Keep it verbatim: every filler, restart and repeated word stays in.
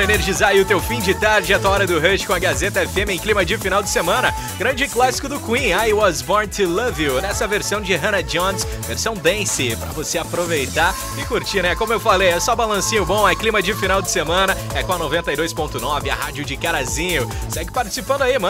Energizar aí o teu fim de tarde, a tua hora do Rush com a Gazeta F M em clima de final de semana. Grande clássico do Queen, I Was Born to Love You, nessa versão de Hannah Jones, versão dance, pra você aproveitar e curtir, né? Como eu falei, é só balancinho bom, é clima de final de semana, é com a noventa e dois ponto nove, a rádio de Carazinho. Segue participando aí, mano.